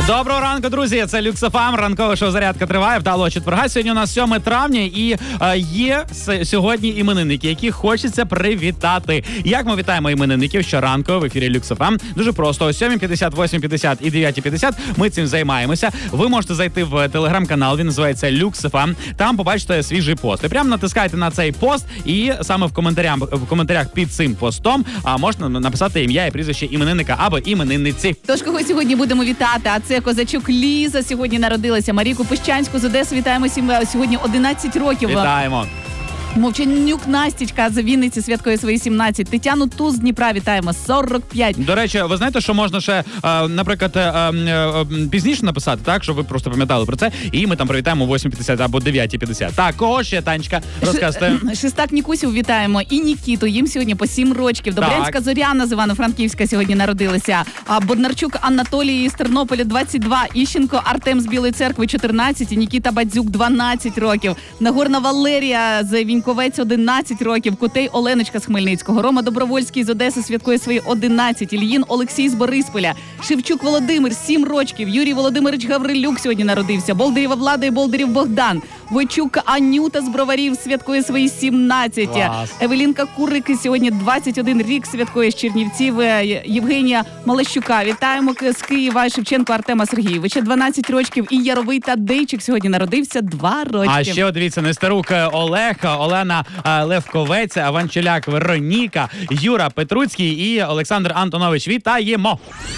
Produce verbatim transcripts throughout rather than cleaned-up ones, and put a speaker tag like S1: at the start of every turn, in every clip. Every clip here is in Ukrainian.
S1: Доброго ранку, друзі! Це Люкс еф ем, ранкове шоу «Зарядка» триває, вдалого четверга. Сьогодні у нас сьоме травня і е, є с- сьогодні іменинники, які хочеться привітати. Як ми вітаємо іменинників щоранку в ефірі Люкс еф ем? Дуже просто. О сьомій п'ятдесят, восьмій п'ятдесят і дев'ятій п'ятдесят ми цим займаємося. Ви можете зайти в телеграм-канал, він називається Люкс еф ем. Там побачите свіжий пост. І прямо натискайте на цей пост і саме в коментарях, в коментарях під цим постом а, можна написати ім'я і прізвище іменинника або іменинниці.
S2: Тож, кого сьогодні будемо вітати? А це козачок Ліза сьогодні народилася. Марійку Пищанську з Одеси вітаємо сьогодні одинадцять років.
S1: Вітаємо.
S2: Мовчанюк Настічка з Вінниці святкує свої сімнадцять. Тетяну Туз з Дніпра вітаємо сорок п'ять.
S1: До речі, ви знаєте, що можна ще, е, наприклад, е, е, пізніше написати, так, щоб ви просто пам'ятали про це, і ми там привітаємо о восьмій п'ятдесят або дев'ятій п'ятдесят. Так, кого ще, Танечка, розказуйте.
S2: Шестак Нікусів вітаємо і Нікіту, їм сьогодні по сім рочків. Добрянська Зоряна з Івано-Франківська сьогодні народилася. А Боднарчук Анатолій з Тернополя двадцять два, Іщенко Артем з Білої Церкви чотирнадцять, і Нікіта Бадзюк дванадцять років. Нагорна Валерія з Віньковець одинадцять років, Кутей Оленочка з Хмельницького, Рома Добровольський з Одеси святкує свої одинадцять, Ільїн Олексій з Борисполя, Шевчук Володимир сім рочків, Юрій Володимирович Гаврилюк сьогодні народився, Болдирєва Влада і Болдирів Богдан, Войчук Анюта з Броварів святкує свої сімнадцять,
S1: Клас.
S2: Евелінка Курик сьогодні двадцять один рік святкує з Чернівців, Євгенія Малещука вітаємо з Києва, Шевченко Артема Сергійовича дванадцять рочків, і Яровий Тадейчик сьогодні народився два рочки.
S1: А ще, дивіться, Нестерук Олег, Олена Левковець, Аванчеляк Вероніка, Юра Петруцький і Олександр Антонович. Вітаємо!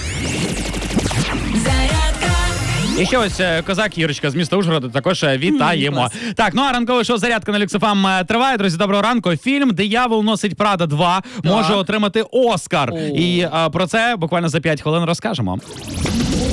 S1: І ще ось е, козак Юрочка з міста Ужгорода також е, вітаємо.
S2: Mm,
S1: так, ну а ранкове шоу «Зарядка» на Люкс еф ем е, триває. Друзі, доброго ранку. Фільм «Диявол носить Прада два» може отримати Оскар.
S2: О.
S1: І е, про це буквально за п'ять хвилин розкажемо.